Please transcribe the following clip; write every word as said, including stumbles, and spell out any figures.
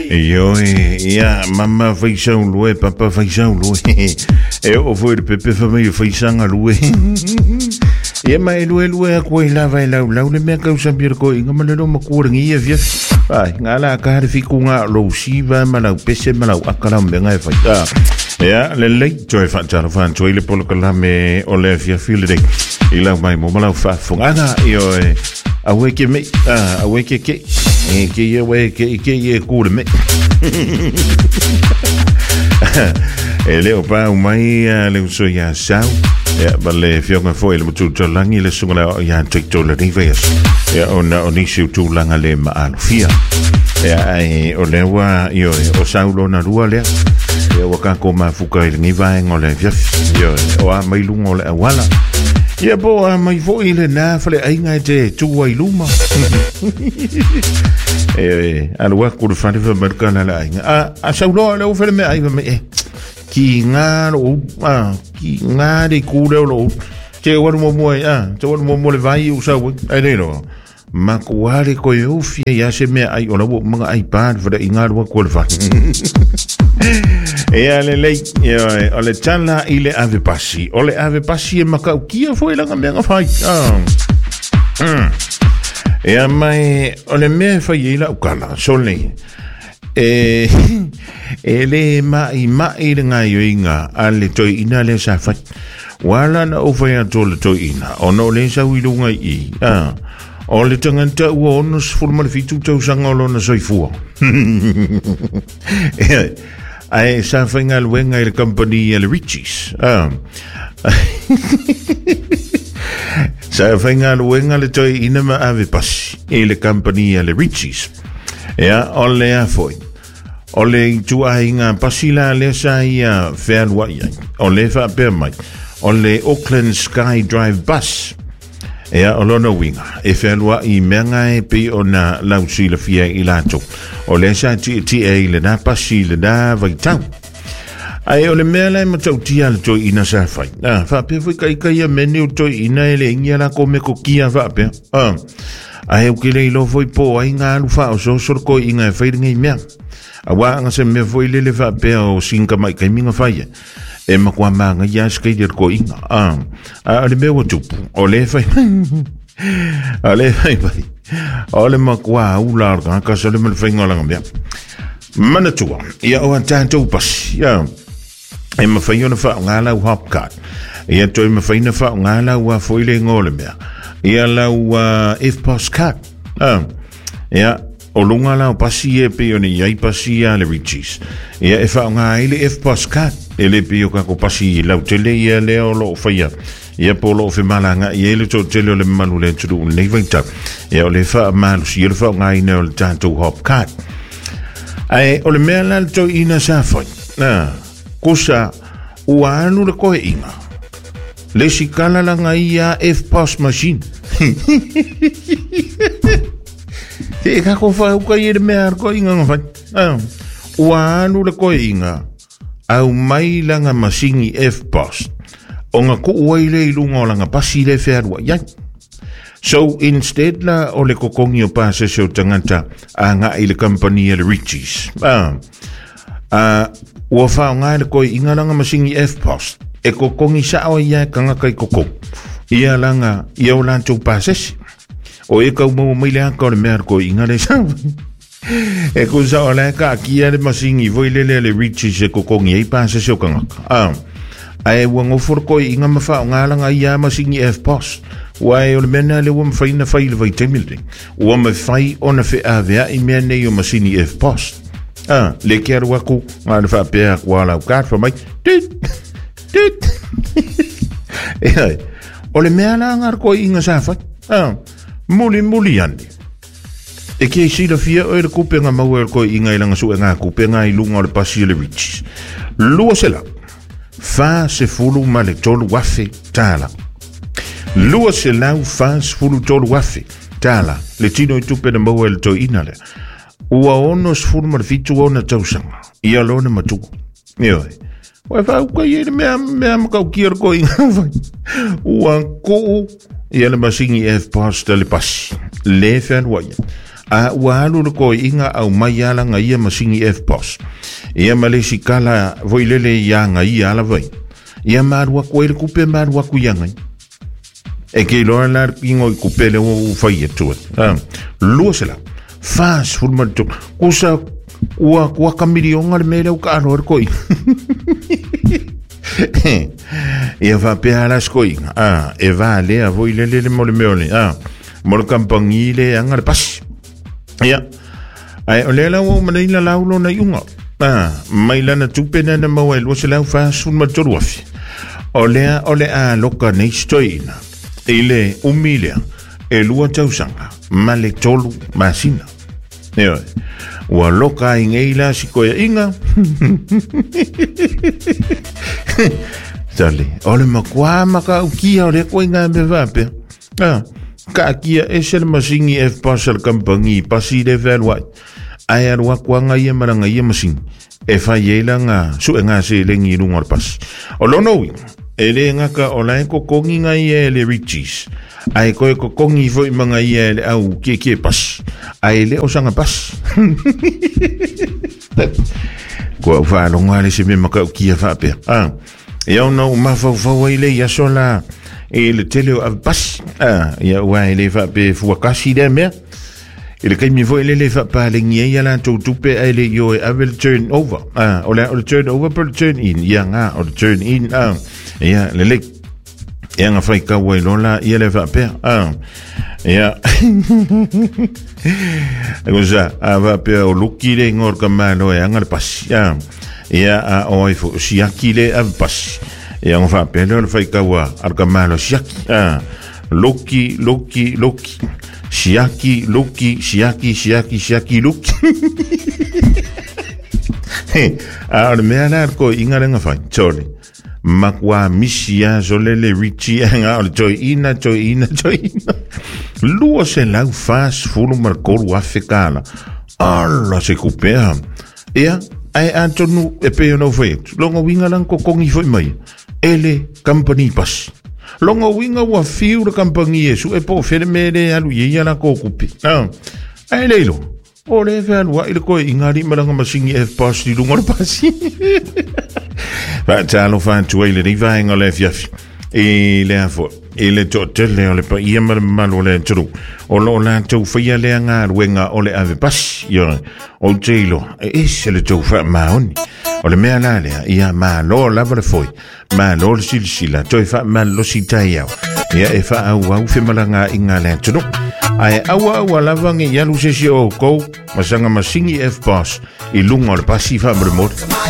Yo, ia, mama faisau lue, papa faisau lue. E o foi de pepe família faisanga lue. Ia mai lue lue a koe lava e lau lau le mea kau sambir ko inga malero makurangi ia via. Ai, ngala ka de fiku nga lo siva malau pese malau akala mbenga e faita. Ia, le lei joy fa jaro fan joy le polo kala me ole via file dei. Ila mai mo malau fa fungana io e awe ke me, ah, awe ke ke. E ke ye we ke ke ye kure me. E leo pa mai le so ya sao. Ya bale fionga foi le mutu langi le sunga ya tikto le nives. Ya ona onisi tu langa le ma alfia. Ya ai o le wa yo o saulo na rua le. Ya waka ko ma fuka le ngiva ngole via. Yo o a mai lungo le wala. Ya bo a mai foi le na fale ai ngai te tu wai luma. Eh, alwa ku fa de merkana la ai. A a saulo le o fele me ai me. Ki nga lo ah ki nga de ku lo. Che wa mo mo ah, che wa mo mo le vai u sa ai le no. Ma ku ale ko yo fia ya se me ai ona bo mga ai pa fa de nga lo ko le fa. E ale le yo ole chala ile ave passi. Ole ave passi e makau kia foi la nga nga fai. Ah. Mm. E a mai ole me fai la ukala sole e ele ma i ma i nga yoinga ale toi ina le sa fai wala na o fai atole toi ina ono le sa wilunga i ah ole tanganta u ono formal fitu tau sangolo na soifua ai sa fai nga luenga il company el Richies ah sa venga luenga le toi ina ma ave pas e le compagnia le Richies ya ole a foi ole tu a inga pasila le sa ia fair wai ole fa per mai ole Auckland Sky Drive bus ya olono winga e fair wai menga e pe ona lausi le fia ilato ole sa ti ti e le na pasila da vai tau ai ole mele ma tau tia le toi ina sa fai ah fa pe foi kai kai a menu toi ina ele inga la come ko kia fa pe ah ai o kile lo foi po ai nga lu fa o so so ko inga fai ngai mea awa nga se me foi le le fa pe o singa mai kai minga fai e ma kwa ma nga ya skai der ko inga ah ale me o tupu ole fai ale fai fai ole ma kwa u la ka so le me fai ngola ngam mana tua ia o tanto pas ya e ma fai ona fa ngala u hopcat ia toi ma fai na fa ngala u foi le ngole mea ia la u if postcard ah ia o lunga la pasi e pe oni ia pasi le Richies ia e fa nga ile if postcard ele pe o ka ko pasi la tele ia le o lo fa ia ia polo fe malanga ia le to tele le malu le tu le venta ia o le fa malu si le fa nga ine o tanto hopcat ai o le mea la to ina sa foi na kusa ua anu le koe inga le sikala la ngai a F-Post machine te ka ko fa uka i le mea ko inga ngafai ua anu le koe inga au mai langa masingi F-Post o nga ku ua i le ilunga o langa pasi le wherua iai. So instead la o le kokongi o pase se o tangata a nga i le company le Richies ah a ua whao ngai le koe inga langa masingi F-Post e kokongi sa o ia kanga kai kokong ia langa ia o lantou pasesi o e kau mau mai le aka o le mea koe inga le sa e ko sa o le ka kia le masingi voi le le Richies e kokongi e pasesi o kanga ah a e ua ngofor koe inga ma whao ngai langa ia masingi F-Post wai o le mena le wam fai na fai le vai temilde ua me fai ona fe avea i mea nei o masini F-Post ah le kia ruaku nga le whapea kua lau kat fa mai tit tit e o le mea la ngar koe inga sa fai ah muli muli andi e kia isi la fia o e le kupe nga mau e koe inga ilanga su e nga kupe nga ilunga o le pasi le Richies lua se la fa se fulu ma le tolu wafe tala lua se lau fas fulu tolu wafe tala le tino i tupe na mau el to inale ua ono se fulu ma le fitu ona tausanga ia lona matuku ioi ua fa uka i ele mea mea makau kia rako inga vai ua kuu ia le masingi F-Post le pasi le whanwaya a ua alu le ko inga au mai ala nga ia masingi F P O S ia malesi kala voilele ia nga ia ala vai ia marua koe le kupe marua kuiangai e ke loa la ingo i kupe le o fai e tua lua se la fast food man tuk kusa ua kua kamiri o ngare mele u ka alo ar koi ia va pe ala skoi ah e va le a voilele le mole meole ah mol kampangile angar pas ia ai ole la o manila laulo na yunga ah mai lana tupena na mawel o se la fa sun matorofi ole ole a loka nei stoina ile umilia e lua tausanga male tolu masina ia wa loka ingeila sikoya inga tali ole makwa maka ukia ole ko inga me vape ah ka kia esel masingi F pasal kampangi pasi de velwai ayar wa kwanga ye maranga ye masing e fa yela nga su nga se lengi lungar pas olono wi ele nga ka olai ko kongi nga ye le riches ai ko ko kongi fo manga ye le au ke ke pas ai le osanga pas ko va lo ngale se me maka kia fa pe ah ya no ma fa fa ile ya sola e le tele of pas ah ya wa ele fa pe fu kasi de mer ele kai mi vo ele le fa pa le ngie ya la tu tu pe ele yo I will turn over ah ola o turn over per turn in ya nga o turn in ah ya le le ya nga fa ka wa lola ya le fa pe ah ya cosa ava pe o luki le ngor ka malo ya nga pas ya ya a o fo siaki le av pas e on fa pelo le fai kawa arkamalo siaki ah loki loki loki siaki loki siaki siaki siaki loki a le mena ko ingarenga fa chole makwa misia zolele richi anga o joy ina joy ina joy ina luo se la fast fulu marco wa fekala alla se kupea ea ai antonu e pe no foi longo winga lan ko kongi foi mai ele company pas longo winga wa fiu de compagnie su e po fermere alu ye la ko kupi ah ai lelo o le vel wa ile ko ingari malanga masingi F pas di lungo pasi va talo fan tu ile ni va en le fiaf e le afo e le totel le le pa ia mal mal le tru o lo la tu fia le nga wenga o le ave pas yo o telo e se le tu fa maoni o le mea le ia ma lo la vale foi ma lo silsila tu fa mal lo sitaya ia e fa au au fe malanga inga le tru ai au au la vangi ya lu se o ko masanga masingi F pas i lunga le pasi fa mo